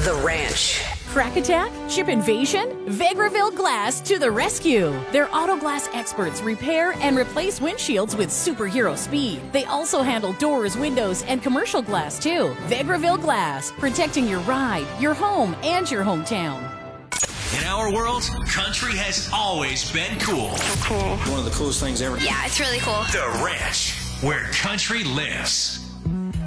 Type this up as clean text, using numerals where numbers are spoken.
The Ranch. Crack attack? Chip invasion? Vegreville Glass to the rescue! Their auto glass experts repair and replace windshields with superhero speed. They also handle doors, windows, and commercial glass too. Vegreville Glass, protecting your ride, your home, and your hometown. In our world, country has always been cool. Cool. One of the coolest things ever. Yeah, it's really cool. The Ranch, where country lives.